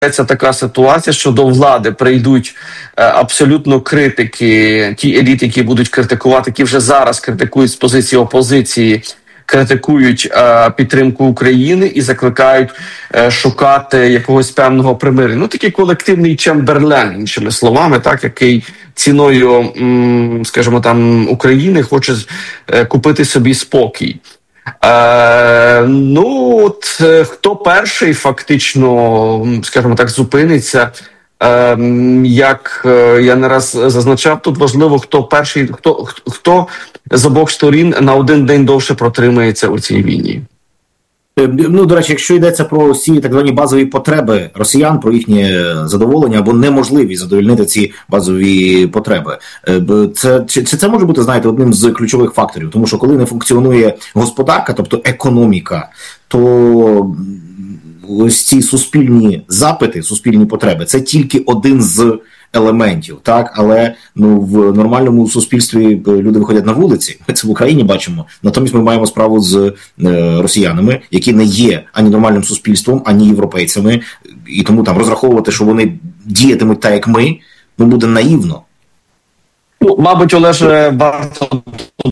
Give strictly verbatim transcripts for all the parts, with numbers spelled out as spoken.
Це така ситуація, що до влади прийдуть е, абсолютно критики, ті еліти, які будуть критикувати, які вже зараз критикують з позиції опозиції, критикують е, підтримку України і закликають е, шукати якогось певного примирення. Ну, такий колективний Чемберлен, іншими словами, так, який ціною, м, скажімо там, України хоче е, купити собі спокій. Е, ну, от е, хто перший фактично, скажімо так, зупиниться, е, як е, я не раз зазначав, тут важливо, хто перший, хто, хто з обох сторін на один день довше протримається у цій війні. Ну, до речі, якщо йдеться про всі так звані базові потреби росіян, про їхнє задоволення або неможливість задовольнити ці базові потреби, це, чи, чи це може бути, знаєте, одним з ключових факторів? Тому що коли не функціонує господарка, тобто економіка, то ось ці суспільні запити, суспільні потреби – це тільки один з елементів, так, але ну в нормальному суспільстві люди виходять на вулиці. Ми це в Україні бачимо. Натомість ми маємо справу з е, росіянами, які не є ані нормальним суспільством, ані європейцями, і тому там розраховувати, що вони діятимуть так, як ми, ну буде наївно. Ну, мабуть, Олеже, варто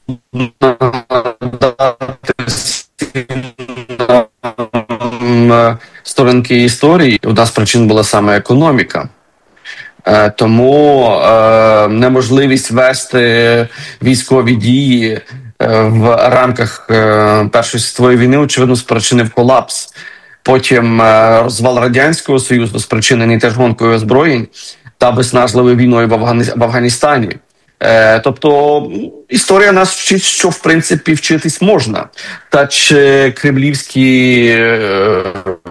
сторінки історії. Одна з причин була саме економіка. Тому е, неможливість вести військові дії е, в рамках е, Першої світової війни, очевидно, спричинив колапс. Потім е, розвал Радянського Союзу, спричинений теж гонкою озброєнь та виснажливою війною в, Афгані... в Афганістані. Е, тобто історія нас вчить, що в принципі вчитись можна. Та чи кремлівські... Е,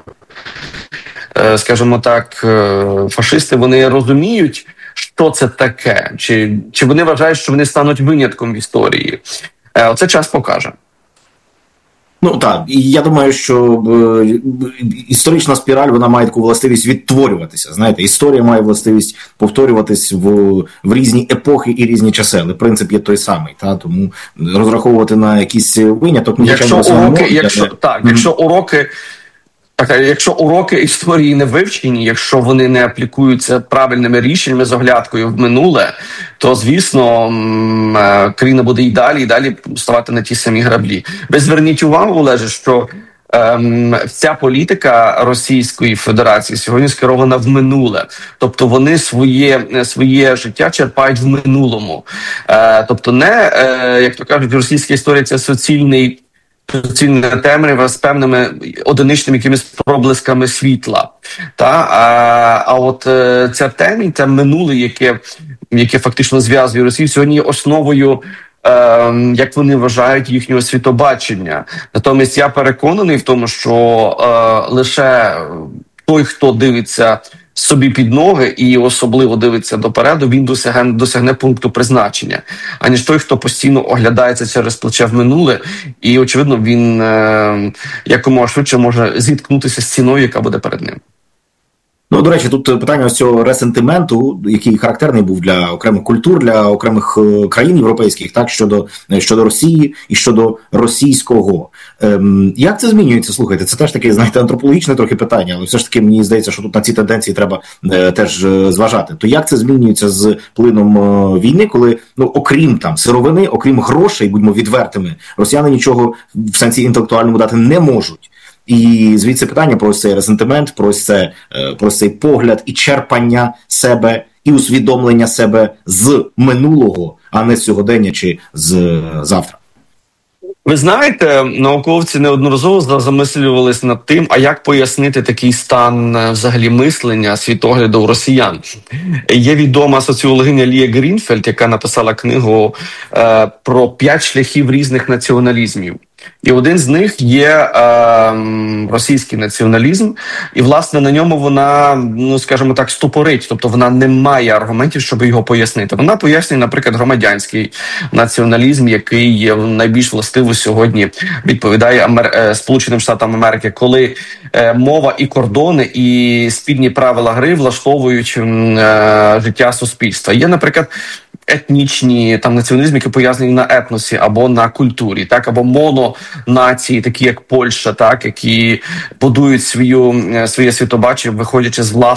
скажімо так, фашисти, вони розуміють, що це таке, чи, чи вони вважають, що вони стануть винятком в історії. Оце час покаже. Ну так, і я думаю, що е, історична спіраль, вона має таку властивість відтворюватися. Знаєте, історія має властивість повторюватись в, в різні епохи і різні часи, але принцип є той самий, та тому розраховувати на якийсь виняток. Якщо уроки, якщо так, mm-hmm. якщо уроки. Так, якщо уроки історії не вивчені, якщо вони не аплікуються правильними рішеннями з оглядкою в минуле, то, звісно, країна буде і далі, і далі ставати на ті самі граблі. Ви зверніть увагу, Олеже, що ем, вся політика Російської Федерації сьогодні скерована в минуле. Тобто вони своє, своє життя черпають в минулому. Е, тобто не, е, як то кажуть, російська історія – це суцільний суцільна темрява з певними одиничними якимись проблисками світла. Та? А, а от е, ця темінь, це минуле, яке, яке фактично зв'язує Росію, сьогодні є основою, е, як вони вважають, їхнього світобачення. Натомість я переконаний в тому, що е, лише той, хто дивиться собі під ноги і особливо дивиться допереду, він досягне, досягне пункту призначення, аніж той, хто постійно оглядається через плече в минуле, і, очевидно, він е, якомога швидше може зіткнутися з ціною, яка буде перед ним. Ну, до речі, тут питання ось цього ресентименту, який характерний був для окремих культур, для окремих країн європейських, так, щодо, щодо Росії і щодо російського. Ем, як це змінюється? Слухайте, це теж таке, знаєте, антропологічне трохи питання, але все ж таки мені здається, що тут на ці тенденції треба е, теж е, зважати. То як це змінюється з плином е, війни, коли, ну, окрім там сировини, окрім грошей, будьмо відвертими, росіяни нічого в сенсі інтелектуальному дати не можуть? І звідси питання про ось цей ресентимент, про ось, це, про ось цей погляд і черпання себе, і усвідомлення себе з минулого, а не з сьогодення чи з завтра. Ви знаєте, науковці неодноразово замислювалися над тим, а як пояснити такий стан взагалі мислення, світогляду росіян. Є відома соціологиня Лія Грінфельд, яка написала книгу е, про п'ять шляхів різних націоналізмів. І один з них є е, російський націоналізм, і, власне, на ньому вона, ну, скажімо так, ступорить, тобто вона не має аргументів, щоб його пояснити. Вона пояснює, наприклад, громадянський націоналізм, який найбільш властиво сьогодні відповідає Амер... е, Сполученим Штатам Америки, коли е, мова і кордони, і спільні правила гри влаштовують е, життя суспільства. Є, наприклад, етнічні там націоналізм, які пов'язані на етносі або на культурі, так, або мононації, такі як Польща, так, які будують свою своє світобачення, виходячи з власного